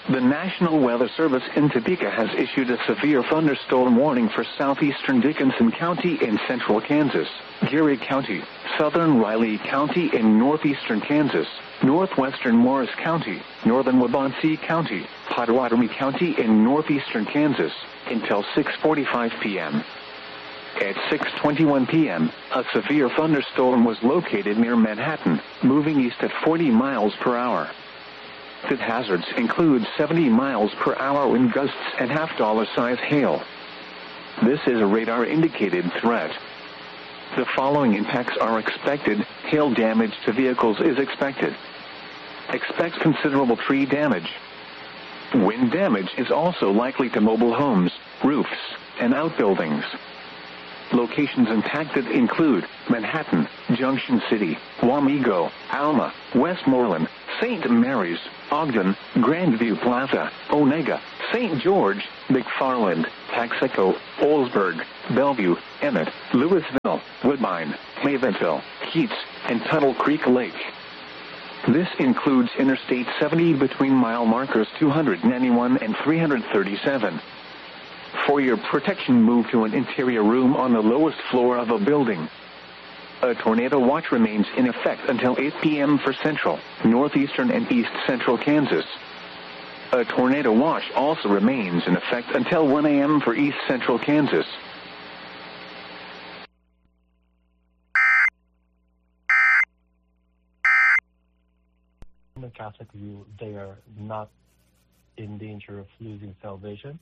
The National Weather Service in Topeka has issued a severe thunderstorm warning for southeastern Dickinson County in central Kansas, Geary County, southern Riley County in northeastern Kansas, northwestern Morris County, northern Waubonsee County, Potawatomi County in northeastern Kansas, until 6:45 p.m. At 6:21 p.m., a severe thunderstorm was located near Manhattan, moving east at 40 miles per hour. The hazards include 70 miles per hour wind gusts and half-dollar-size hail. This is a radar-indicated threat. The following impacts are expected. Hail damage to vehicles is expected. Expect considerable tree damage. Wind damage is also likely to mobile homes, roofs, and outbuildings. Locations impacted include Manhattan, Junction City, Wamego, Alma, Westmoreland, St. Mary's, Ogden, Grandview Plaza, Onega, St. George, McFarland, Texaco, Oldsburg, Bellevue, Emmett, Louisville, Woodbine, Mavenville, Keats, and Tuttle Creek Lake. This includes Interstate 70 between mile markers 291 and 337. For your protection, move to an interior room on the lowest floor of a building. A tornado watch remains in effect until 8 p.m. for central, northeastern, and east central Kansas. A tornado watch also remains in effect until 1 a.m. for east central Kansas. From the Catholic view, they are not in danger of losing salvation.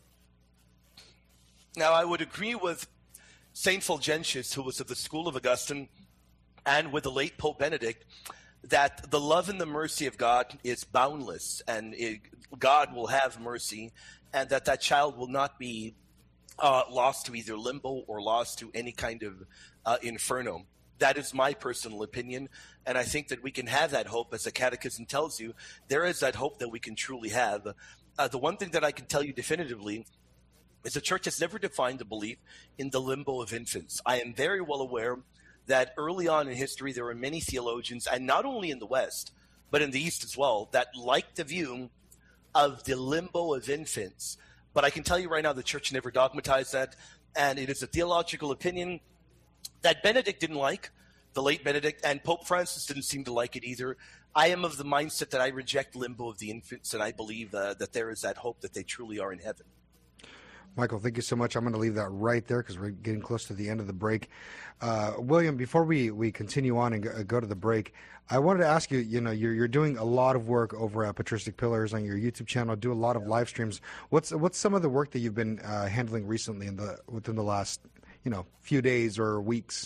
Now, I would agree with St. Fulgentius, who was of the school of Augustine, and with the late Pope Benedict, that the love and the mercy of God is boundless, and God will have mercy, and that child will not be lost to either limbo or lost to any kind of inferno. That is my personal opinion, and I think that we can have that hope. As the Catechism tells you, there is that hope that we can truly have. The one thing that I can tell you definitively is the Church has never defined the belief in the limbo of infants. I am very well aware that early on in history there were many theologians, and not only in the West, but in the East as well, that liked the view of the limbo of infants. But I can tell you right now the Church never dogmatized that, and it is a theological opinion that Benedict didn't like, the late Benedict, and Pope Francis didn't seem to like it either. I am of the mindset that I reject limbo of the infants, and I believe that there is that hope that they truly are in heaven. Michael, thank you so much. I'm going to leave that right there because we're getting close to the end of the break. William, before we continue on and go to the break, I wanted to ask you, you're doing a lot of work over at Patristic Pillars on your YouTube channel, do a lot of live streams. What's some of the work that you've been handling recently within the last, few days or weeks?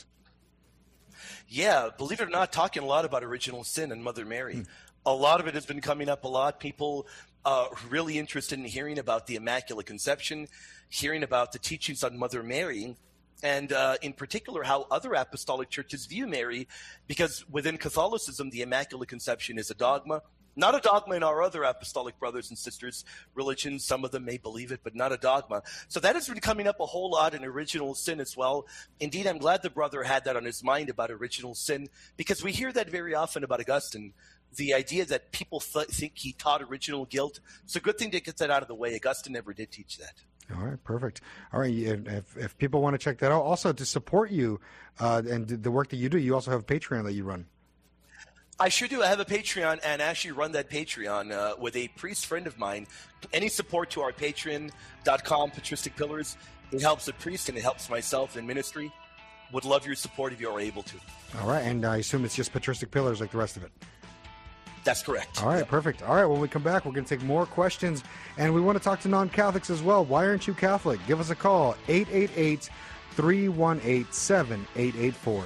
Yeah, believe it or not, talking a lot about original sin and Mother Mary. A lot of it has been coming up a lot. People really interested in hearing about the Immaculate Conception, hearing about the teachings on Mother Mary, and in particular how other apostolic churches view Mary, because within Catholicism, the Immaculate Conception is a dogma. Not a dogma in our other apostolic brothers and sisters' religions. Some of them may believe it, but not a dogma. So that has been coming up a whole lot in original sin as well. Indeed, I'm glad the brother had that on his mind about original sin, because we hear that very often about Augustine. The idea that people think he taught original guilt. It's a good thing to get that out of the way. Augustine never did teach that. All right, perfect. All right, if people want to check that out, also to support you and the work that you do, you also have a Patreon that you run. I sure do. I have a Patreon and actually run that Patreon with a priest friend of mine. Any support to our patreon.com, Patristic Pillars, it helps the priest and it helps myself in ministry. Would love your support if you are able to. All right, and I assume it's just Patristic Pillars like the rest of it. That's correct. All right, perfect. All right, when we come back, we're going to take more questions, and we want to talk to non-Catholics as well. Why aren't you Catholic? Give us a call, 888-318-7884.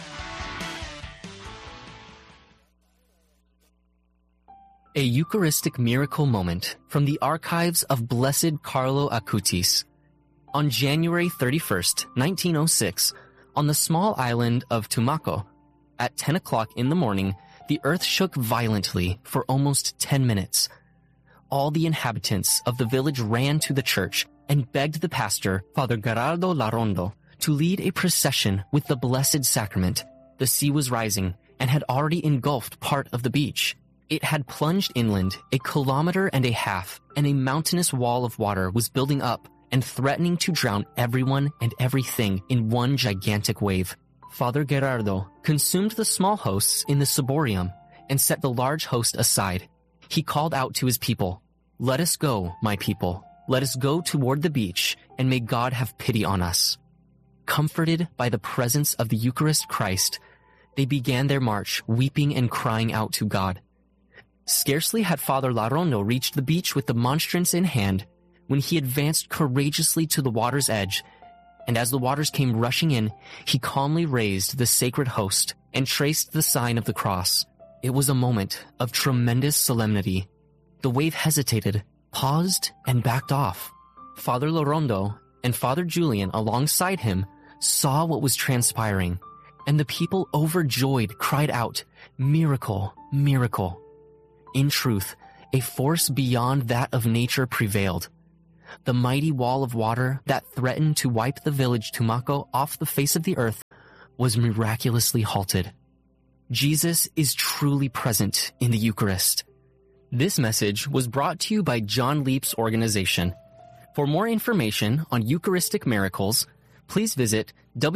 A Eucharistic miracle moment from the archives of Blessed Carlo Acutis. On January 31st, 1906, on the small island of Tumaco, at 10 o'clock in the morning, the earth shook violently for almost 10 minutes. All the inhabitants of the village ran to the church and begged the pastor, Father Gerardo Larondo, to lead a procession with the Blessed Sacrament. The sea was rising and had already engulfed part of the beach. It had plunged inland 1.5 kilometers, and a mountainous wall of water was building up and threatening to drown everyone and everything in one gigantic wave. Father Gerardo consumed the small hosts in the ciborium and set the large host aside. He called out to his people, "Let us go, my people. Let us go toward the beach, and may God have pity on us." Comforted by the presence of the Eucharist Christ, they began their march, weeping and crying out to God. Scarcely had Father Larrondo reached the beach with the monstrance in hand when he advanced courageously to the water's edge, and as the waters came rushing in, he calmly raised the sacred host and traced the sign of the cross. It was a moment of tremendous solemnity. The wave hesitated, paused, and backed off. Father Larrondo and Father Julian alongside him saw what was transpiring, and the people, overjoyed, cried out, "Miracle, miracle." In truth, a force beyond that of nature prevailed. The mighty wall of water that threatened to wipe the village Tumaco off the face of the earth was miraculously halted. Jesus is truly present in the Eucharist. This message was brought to you by John Leap's organization. For more information on Eucharistic miracles, please visit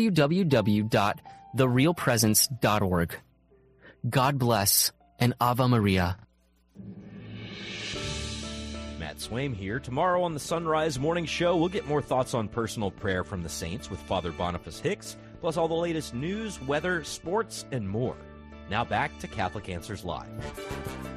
www.therealpresence.org. God bless and Ave Maria. Matt Swaim here. Tomorrow on the Sunrise Morning Show, we'll get more thoughts on personal prayer from the saints with Father Boniface Hicks, plus all the latest news, weather, sports, and more. Now back to Catholic Answers Live.